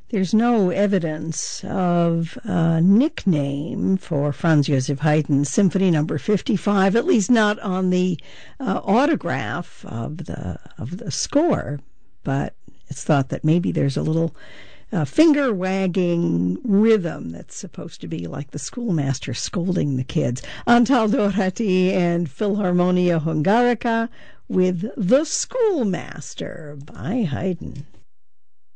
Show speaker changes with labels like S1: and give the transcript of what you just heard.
S1: There's no evidence of a nickname for Franz Joseph Haydn's Symphony Number 55, at least not on the autograph of the score. But it's thought that maybe there's a little finger-wagging rhythm that's supposed to be like the schoolmaster scolding the kids. Antal Doherty and Philharmonia Hungarica with The Schoolmaster by Haydn.